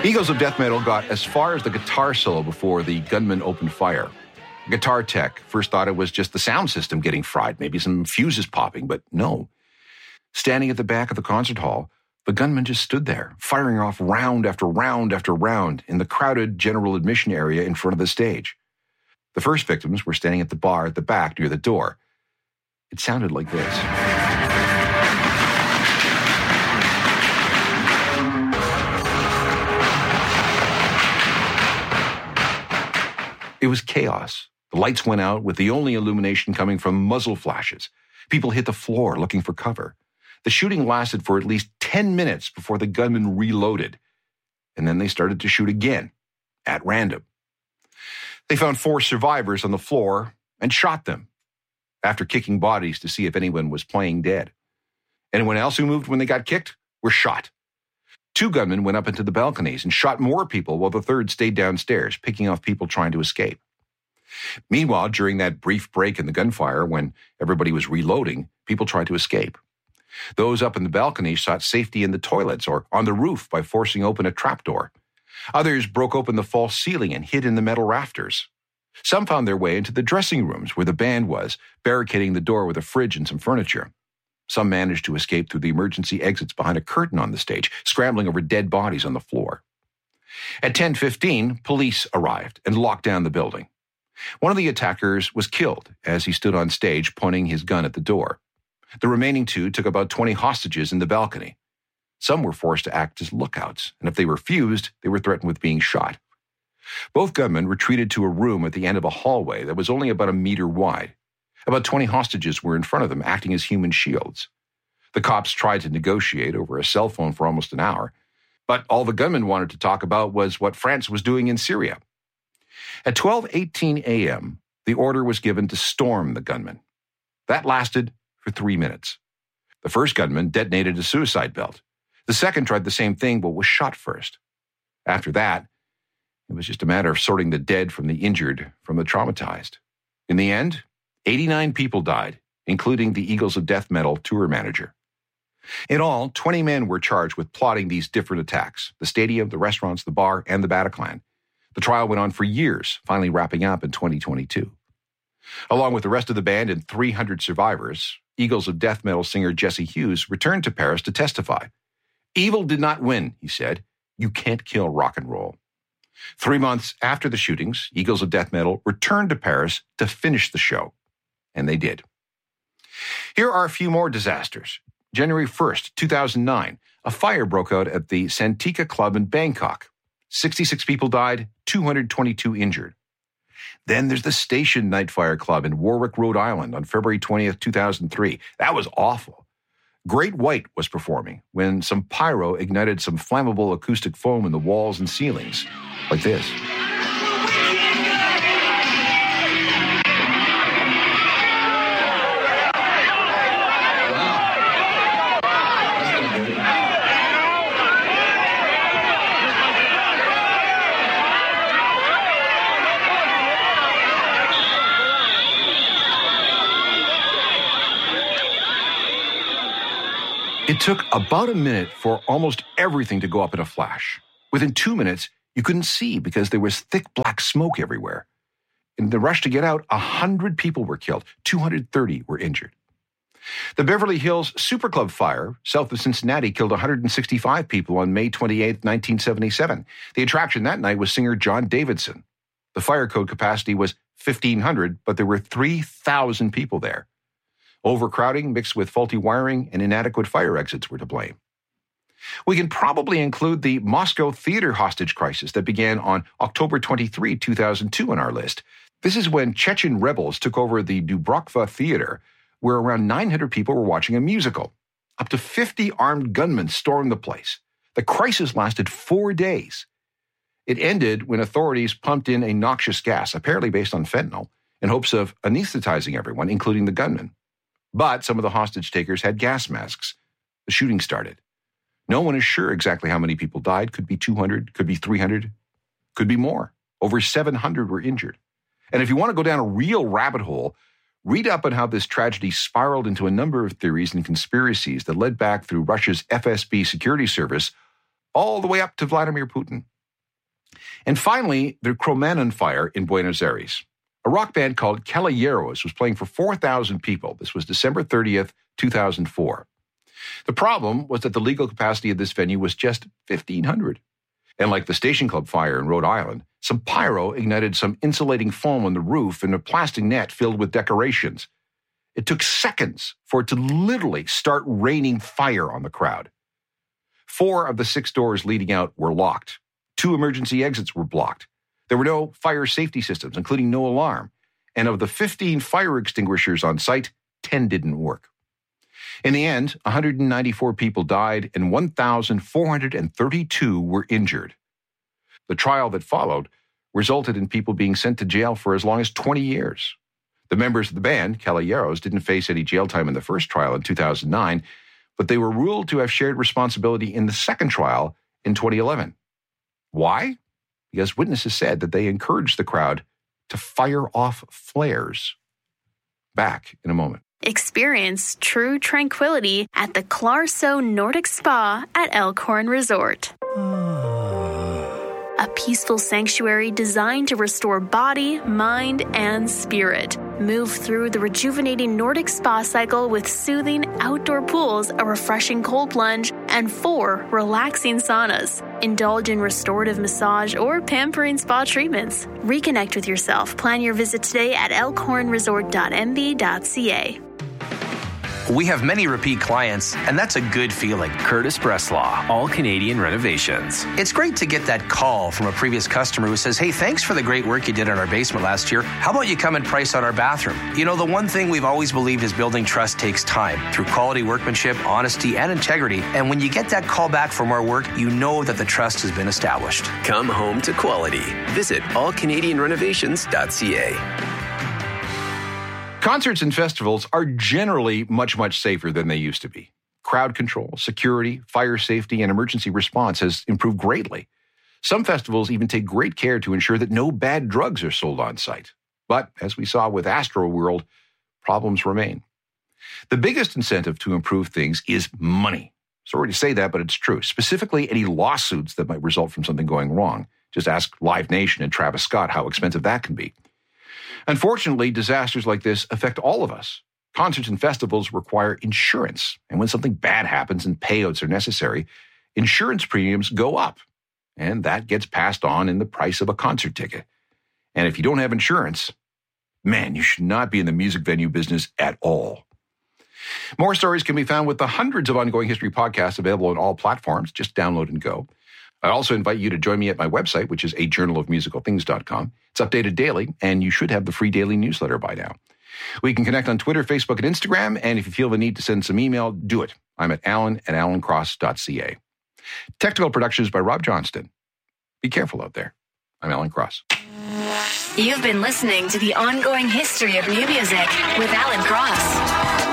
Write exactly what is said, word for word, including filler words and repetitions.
Eagles of Death Metal got as far as the guitar solo before the gunman opened fire. Guitar tech first thought it was just the sound system getting fried, maybe some fuses popping, but no. Standing at the back of the concert hall, the gunman just stood there, firing off round after round after round in the crowded general admission area in front of the stage. The first victims were standing at the bar at the back near the door. It sounded like this. It was chaos. The lights went out with the only illumination coming from muzzle flashes. People hit the floor looking for cover. The shooting lasted for at least ten minutes before the gunman reloaded. And then they started to shoot again, at random. They found four survivors on the floor and shot them after kicking bodies to see if anyone was playing dead. Anyone else who moved when they got kicked were shot. Two gunmen went up into the balconies and shot more people while the third stayed downstairs, picking off people trying to escape. Meanwhile, during that brief break in the gunfire when everybody was reloading, people tried to escape. Those up in the balcony sought safety in the toilets or on the roof by forcing open a trapdoor. Others broke open the false ceiling and hid in the metal rafters. Some found their way into the dressing rooms where the band was, barricading the door with a fridge and some furniture. Some managed to escape through the emergency exits behind a curtain on the stage, scrambling over dead bodies on the floor. At ten fifteen, police arrived and locked down the building. One of the attackers was killed as he stood on stage pointing his gun at the door. The remaining two took about twenty hostages in the balcony. Some were forced to act as lookouts, and if they refused, they were threatened with being shot. Both gunmen retreated to a room at the end of a hallway that was only about a meter wide. About twenty hostages were in front of them, acting as human shields. The cops tried to negotiate over a cell phone for almost an hour, but all the gunmen wanted to talk about was what France was doing in Syria. At twelve eighteen a.m., the order was given to storm the gunmen. That lasted for three minutes. The first gunman detonated a suicide belt. The second tried the same thing, but was shot first. After that, it was just a matter of sorting the dead from the injured from the traumatized. In the end, eighty-nine people died, including the Eagles of Death Metal tour manager. In all, twenty men were charged with plotting these different attacks: the stadium, the restaurants, the bar, and the Bataclan. The trial went on for years, finally wrapping up in twenty twenty-two. Along with the rest of the band and three hundred survivors, Eagles of Death Metal singer Jesse Hughes returned to Paris to testify. "Evil did not win," he said. "You can't kill rock and roll." Three months after the shootings, Eagles of Death Metal returned to Paris to finish the show. And they did. Here are a few more disasters. January first, two thousand nine, a fire broke out at the Santika Club in Bangkok. sixty-six people died, two hundred twenty-two injured. Then there's the Station Nightfire Club in Warwick, Rhode Island on February twentieth, two thousand three. That was awful. Great White was performing when some pyro ignited some flammable acoustic foam in the walls and ceilings, like this. It took about a minute for almost everything to go up in a flash. Within two minutes, you couldn't see because there was thick black smoke everywhere. In the rush to get out, one hundred people were killed. two hundred thirty were injured. The Beverly Hills Superclub fire, south of Cincinnati, killed one hundred sixty-five people on May twenty-eighth, nineteen seventy-seven. The attraction that night was singer John Davidson. The fire code capacity was fifteen hundred, but there were three thousand people there. Overcrowding mixed with faulty wiring and inadequate fire exits were to blame. We can probably include the Moscow theater hostage crisis that began on October twenty-third, two thousand two on our list. This is when Chechen rebels took over the Dubrovka Theater, where around nine hundred people were watching a musical. Up to fifty armed gunmen stormed the place. The crisis lasted four days. It ended when authorities pumped in a noxious gas, apparently based on fentanyl, in hopes of anesthetizing everyone, including the gunmen. But some of the hostage takers had gas masks. The shooting started. No one is sure exactly how many people died. Could be two hundred, could be three hundred, could be more. Over seven hundred were injured. And if you want to go down a real rabbit hole, read up on how this tragedy spiraled into a number of theories and conspiracies that led back through Russia's F S B security service all the way up to Vladimir Putin. And finally, the Cromañón fire in Buenos Aires. A rock band called Caballeros was playing for four thousand people. This was December thirtieth, two thousand four. The problem was that the legal capacity of this venue was just fifteen hundred. And like the Station Club fire in Rhode Island, some pyro ignited some insulating foam on the roof and a plastic net filled with decorations. It took seconds for it to literally start raining fire on the crowd. Four of the six doors leading out were locked. Two emergency exits were blocked. There were no fire safety systems, including no alarm. And of the fifteen fire extinguishers on site, ten didn't work. In the end, one hundred ninety-four people died and one thousand four hundred thirty-two were injured. The trial that followed resulted in people being sent to jail for as long as twenty years. The members of the band, Caballeros, didn't face any jail time in the first trial in two thousand nine, but they were ruled to have shared responsibility in the second trial in twenty eleven. Why? Because witnesses said that they encouraged the crowd to fire off flares. Back in a moment. Experience true tranquility at the Clarso Nordic Spa at Elkhorn Resort. A peaceful sanctuary designed to restore body, mind, and spirit. Move through the rejuvenating Nordic spa cycle with soothing outdoor pools, a refreshing cold plunge, and four relaxing saunas. Indulge in restorative massage or pampering spa treatments. Reconnect with yourself. Plan your visit today at elkhorn resort dot m b dot c a. We have many repeat clients, and that's a good feeling. Curtis Breslaw, All Canadian Renovations. It's great to get that call from a previous customer who says, hey, thanks for the great work you did on our basement last year. How about you come and price out our bathroom? You know, the one thing we've always believed is building trust takes time through quality workmanship, honesty, and integrity. And when you get that call back for more work, you know that the trust has been established. Come home to quality. Visit all canadian renovations dot c a. Concerts and festivals are generally much, much safer than they used to be. Crowd control, security, fire safety, and emergency response has improved greatly. Some festivals even take great care to ensure that no bad drugs are sold on site. But as we saw with Astroworld, problems remain. The biggest incentive to improve things is money. Sorry to say that, but it's true. Specifically, any lawsuits that might result from something going wrong. Just ask Live Nation and Travis Scott how expensive that can be. Unfortunately, disasters like this affect all of us. Concerts and festivals require insurance, and when something bad happens and payouts are necessary, insurance premiums go up, and that gets passed on in the price of a concert ticket. And if you don't have insurance, man, you should not be in the music venue business at all. More stories can be found with the hundreds of ongoing history podcasts available on all platforms. Just download and go. I also invite you to join me at my website, which is a journal of musical things dot com. It's updated daily, and you should have the free daily newsletter by now. We can connect on Twitter, Facebook, and Instagram, and if you feel the need to send some email, do it. I'm at alan at alan cross dot c a. Technical production is by Rob Johnston. Be careful out there. I'm Alan Cross. You've been listening to The Ongoing History of New Music with Alan Cross.